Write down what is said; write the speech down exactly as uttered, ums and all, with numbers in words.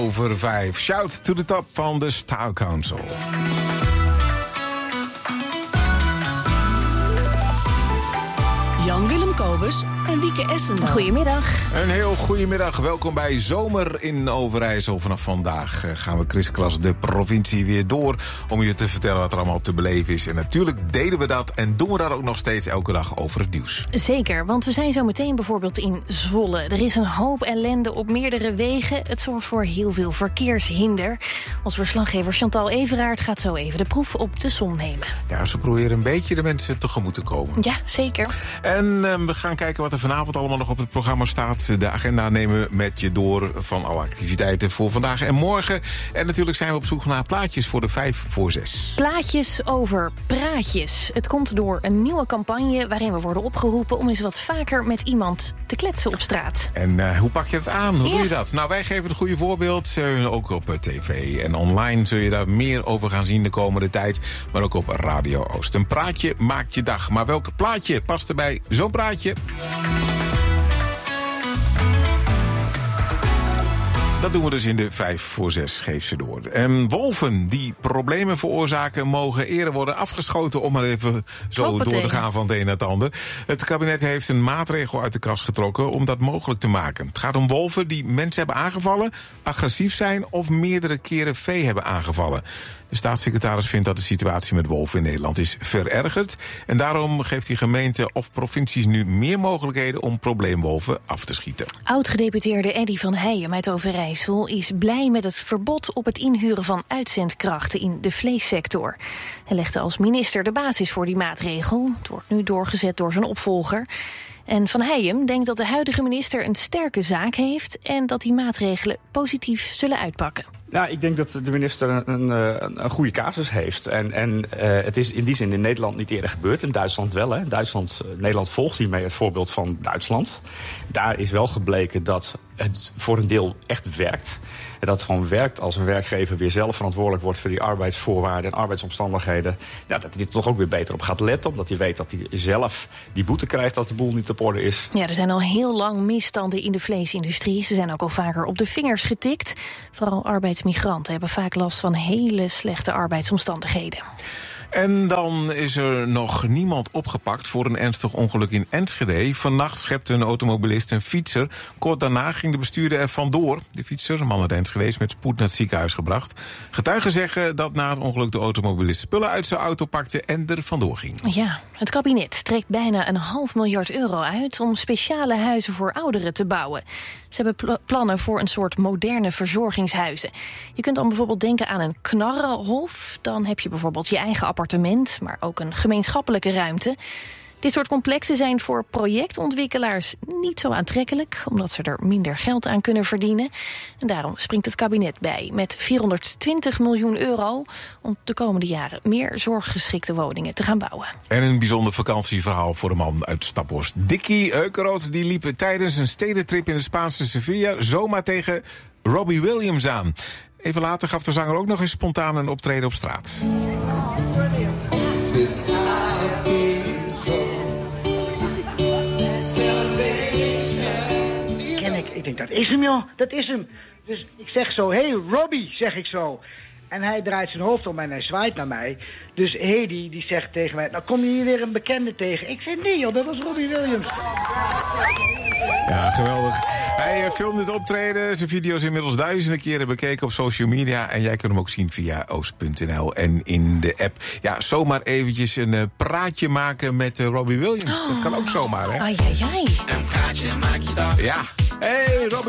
Over vijf. Shout to the top van de Style Council. Jan-Willem Kobus en Wieke Essendaal. Goedemiddag. Een heel goedemiddag. Welkom bij Zomer in Overijssel. Vanaf vandaag gaan we kriskras de provincie weer door om je te vertellen wat er allemaal te beleven is. En natuurlijk deden we dat en doen we dat ook nog steeds elke dag over het nieuws. Zeker, want we zijn zo meteen bijvoorbeeld in Zwolle. Er is een hoop ellende op meerdere wegen. Het zorgt voor heel veel verkeershinder. Ons verslaggever Chantal Everaert gaat zo even de proef op de som nemen. Ja, ze proberen een beetje de mensen tegemoet te komen. Ja, zeker. En uh, we gaan kijken wat er vanavond allemaal nog op het programma staat. De agenda nemen we met je door van alle activiteiten voor vandaag en morgen. En natuurlijk zijn we op zoek naar plaatjes voor de vijf voor zes. Plaatjes over praatjes. Het komt door een nieuwe campagne waarin we worden opgeroepen om eens wat vaker met iemand te kletsen op straat. En uh, hoe pak je het aan? Hoe ja. doe je dat? Nou, wij geven het goede voorbeeld. Uh, ook op uh, tv en online zul je daar meer over gaan zien de komende tijd. Maar ook op Radio Oost. Een praatje maakt je dag. Maar welk plaatje past erbij zo'n praatje? Dat doen we dus in de vijf voor zes, geef ze door. En wolven die problemen veroorzaken mogen eerder worden afgeschoten, om maar even zo Hoppatee. door te gaan van het een naar het ander. Het kabinet heeft een maatregel uit de kast getrokken om dat mogelijk te maken. Het gaat om wolven die mensen hebben aangevallen, agressief zijn of meerdere keren vee hebben aangevallen. De staatssecretaris vindt dat de situatie met wolven in Nederland is verergerd. En daarom geeft die gemeente of provincies nu meer mogelijkheden om probleemwolven af te schieten. Oud-gedeputeerde Eddy van Heijem uit Overijssel is blij met het verbod op het inhuren van uitzendkrachten in de vleessector. Hij legde als minister de basis voor die maatregel. Het wordt nu doorgezet door zijn opvolger. En Van Heijem denkt dat de huidige minister een sterke zaak heeft en dat die maatregelen positief zullen uitpakken. Nou, ik denk dat de minister een, een, een goede casus heeft. En, en uh, het is in die zin in Nederland niet eerder gebeurd. In Duitsland wel. Hè. Duitsland, Nederland volgt hiermee het voorbeeld van Duitsland. Daar is wel gebleken dat het voor een deel echt werkt. En dat het gewoon werkt als een werkgever weer zelf verantwoordelijk wordt voor die arbeidsvoorwaarden en arbeidsomstandigheden. Ja, dat hij er toch ook weer beter op gaat letten. Omdat hij weet dat hij zelf die boete krijgt als de boel niet op orde is. Ja, er zijn al heel lang misstanden in de vleesindustrie. Ze zijn ook al vaker op de vingers getikt. Vooral arbeidsmigranten hebben vaak last van hele slechte arbeidsomstandigheden. En dan is er nog niemand opgepakt voor een ernstig ongeluk in Enschede. Vannacht schepte een automobilist een fietser. Kort daarna ging de bestuurder er vandoor. De fietser, een man uit Enschede, is met spoed naar het ziekenhuis gebracht. Getuigen zeggen dat na het ongeluk de automobilist spullen uit zijn auto pakte en er vandoor ging. Ja, het kabinet trekt bijna een half miljard euro uit om speciale huizen voor ouderen te bouwen. Ze hebben pl- plannen voor een soort moderne verzorgingshuizen. Je kunt dan bijvoorbeeld denken aan een knarrenhof. Dan heb je bijvoorbeeld je eigen appartement, maar ook een gemeenschappelijke ruimte. Dit soort complexen zijn voor projectontwikkelaars niet zo aantrekkelijk, omdat ze er minder geld aan kunnen verdienen. En daarom springt het kabinet bij met vierhonderdtwintig miljoen euro... om de komende jaren meer zorggeschikte woningen te gaan bouwen. En een bijzonder vakantieverhaal voor een man uit Staphorst. Dickie Heukeroot die liep tijdens een stedentrip in de Spaanse Sevilla zomaar tegen Robbie Williams aan. Even later gaf de zanger ook nog eens spontaan een optreden op straat. Ik denk, dat is hem joh, dat is hem. Dus ik zeg zo, hey Robbie, zeg ik zo. En hij draait zijn hoofd om en hij zwaait naar mij. Dus Hedy, die zegt tegen mij, nou kom je hier weer een bekende tegen. Ik zeg, nee joh, dat was Robbie Williams. Ja, geweldig. Hij uh, filmde het optreden. Zijn video is inmiddels duizenden keren bekeken op social media. En jij kunt hem ook zien via oost punt n l en in de app. Ja, zomaar eventjes een uh, praatje maken met uh, Robbie Williams. Oh. Dat kan ook zomaar, hè? Ai, ai, ai. Een praatje maak je dag. Ja. Hey, Robbie.